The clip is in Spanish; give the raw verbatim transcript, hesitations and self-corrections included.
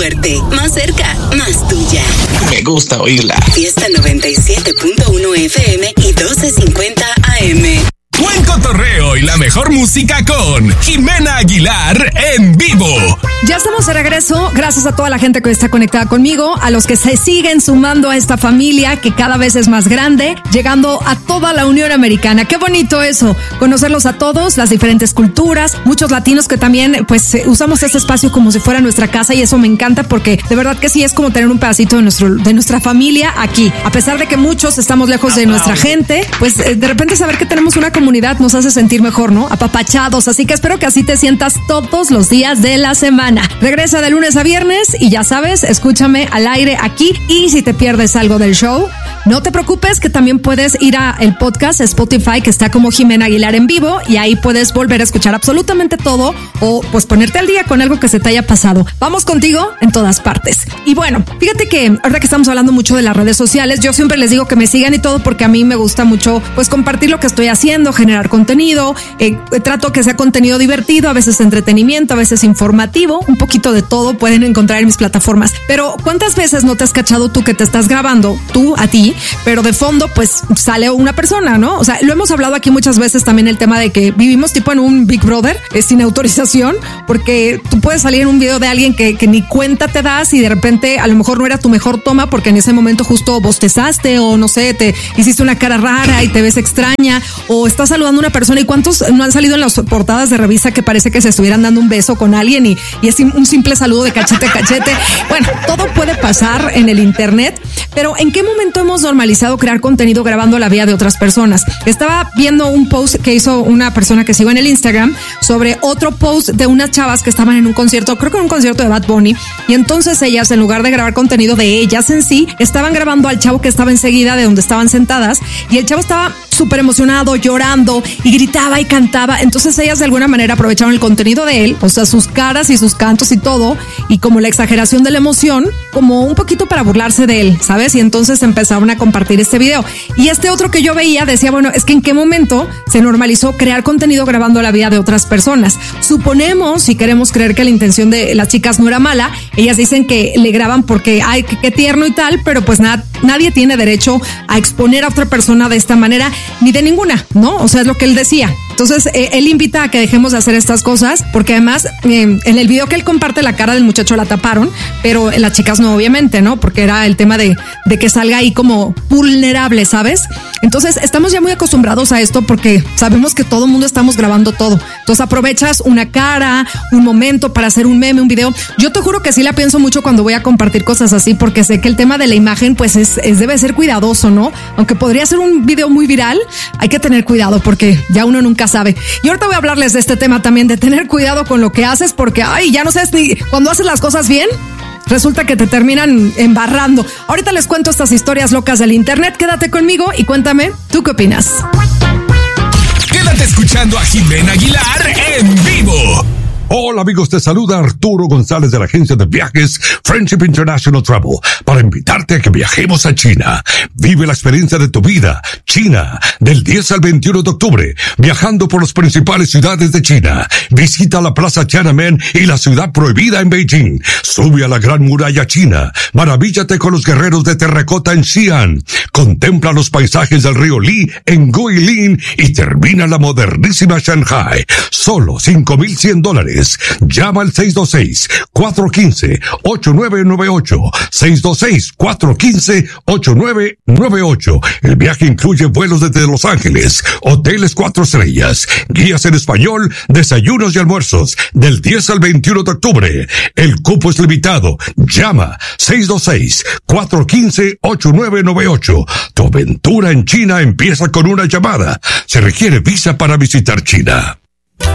fuerte, más cerca, más tuya. Me gusta oírla. Fiesta noventa y siete punto uno F M y doce cincuenta A M. Buen cotorreo y la mejor música con Jimena Aguilar en vivo. Ya estamos de regreso. Gracias a toda la gente que está conectada conmigo, a los que se siguen sumando a esta familia que cada vez es más grande, llegando a toda la Unión Americana. Qué bonito eso, conocerlos a todos, las diferentes culturas, muchos latinos que también pues usamos este espacio como si fuera nuestra casa, y eso me encanta porque de verdad que sí es como tener un pedacito de nuestro de nuestra familia aquí. A pesar de que muchos estamos lejos de nuestra gente, pues de repente saber que tenemos una comunidad nos hace sentir mejor, ¿no? Apapachados, así que espero que así te sientas todos los días de la semana. Regresa de lunes a viernes y ya sabes, escúchame al aire aquí, y si te pierdes algo del show, no te preocupes que también puedes ir a el podcast Spotify que está como Jimena Aguilar en vivo, y ahí puedes volver a escuchar absolutamente todo o pues ponerte al día con algo que se te haya pasado. Vamos contigo en todas partes. Y bueno, fíjate que ahora que estamos hablando mucho de las redes sociales, yo siempre les digo que me sigan y todo porque a mí me gusta mucho pues compartir lo que estoy haciendo, generar contenido, eh, trato que sea contenido divertido, a veces entretenimiento, a veces informativo, un poquito de todo pueden encontrar en mis plataformas. Pero ¿cuántas veces no te has cachado tú que te estás grabando tú a ti, pero de fondo pues sale una persona, ¿no? O sea, lo hemos hablado aquí muchas veces también, el tema de que vivimos tipo en un Big Brother, eh, sin autorización, porque tú puedes salir en un video de alguien que, que ni cuenta te das, y de repente a lo mejor no era tu mejor toma porque en ese momento justo bostezaste o no sé, te hiciste una cara rara y te ves extraña, o estás saludando a una persona, y cuántos no han salido en las portadas de revista que parece que se estuvieran dando un beso con alguien y, y es un simple saludo de cachete a cachete. Bueno, todo puede pasar en el internet, pero ¿en qué momento hemos normalizado crear contenido grabando la vida de otras personas? Estaba viendo un post que hizo una persona que sigo en el Instagram sobre otro post de unas chavas que estaban en un concierto, creo que en un concierto de Bad Bunny, y entonces ellas, en lugar de grabar contenido de ellas en sí, estaban grabando al chavo que estaba enseguida de donde estaban sentadas, y el chavo estaba súper emocionado, llorando y gritaba y cantaba. Entonces ellas de alguna manera aprovecharon el contenido de él, o sea, sus caras y sus cantos y todo, y como la exageración de la emoción, como un poquito para burlarse de él, ¿sabes? Y entonces empezaron a compartir este video. Y este otro que yo veía decía, bueno, es que en qué momento se normalizó crear contenido grabando la vida de otras personas. Suponemos, si queremos creer que la intención de las chicas no era mala, ellas dicen que le graban porque, ay, qué, qué tierno y tal, pero pues nada, nadie tiene derecho a exponer a otra persona de esta manera, ni de ninguna, ¿no? O sea, es lo que él decía. Entonces, eh, él invita a que dejemos de hacer estas cosas, porque además, eh, en el video que él comparte, la cara del muchacho la taparon, pero las chicas no, obviamente, ¿no? Porque era el tema de, de que salga ahí como vulnerable, ¿sabes? Entonces, estamos ya muy acostumbrados a esto porque sabemos que todo el mundo estamos grabando todo. Entonces, aprovechas una cara, un momento para hacer un meme, un video. Yo te juro que sí la pienso mucho cuando voy a compartir cosas así, porque sé que el tema de la imagen, pues, es, es debe ser cuidadoso, ¿no? Aunque podría ser un video muy viral, hay que tener cuidado porque ya uno nunca sabe. Y ahorita voy a hablarles de este tema también, de tener cuidado con lo que haces, porque, ay, ya no sabes ni cuando haces las cosas bien, resulta que te terminan embarrando. Ahorita les cuento estas historias locas del internet. Quédate conmigo y cuéntame, ¿tú qué opinas? Quédate escuchando a Jimena Aguilar en vivo. Hola amigos, te saluda Arturo González de la agencia de viajes Friendship International Travel para invitarte a que viajemos a China. Vive la experiencia de tu vida. China, del diez al veintiuno de octubre, viajando por las principales ciudades de China. Visita la Plaza Tiananmen y la Ciudad Prohibida en Beijing. Sube a la Gran Muralla China. Maravíllate con los guerreros de terracota en Xi'an. Contempla los paisajes del río Li en Guilin y termina la modernísima Shanghai. Solo cinco mil cien dólares. Llama al seis dos seis, cuatro uno cinco, ocho nueve nueve ocho, seis dos seis, cuatro uno cinco, ocho nueve nueve ocho. El viaje incluye vuelos desde Los Ángeles, hoteles cuatro estrellas, guías en español, desayunos y almuerzos, del diez al veintiuno de octubre. El cupo es limitado. Llama seis dos seis, cuatro uno cinco, ocho nueve nueve ocho. Tu aventura en China empieza con una llamada. Se requiere visa para visitar China.